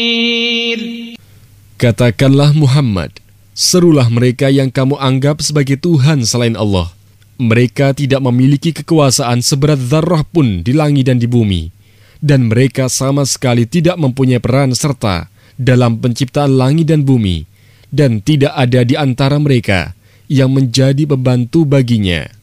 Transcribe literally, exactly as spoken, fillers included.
Katakanlah Muhammad, serulah mereka yang kamu anggap sebagai Tuhan selain Allah. Mereka tidak memiliki kekuasaan seberat zarrah pun di langit dan di bumi. Dan mereka sama sekali tidak mempunyai peran serta dalam penciptaan langit dan bumi. Dan tidak ada di antara mereka yang menjadi pembantu baginya.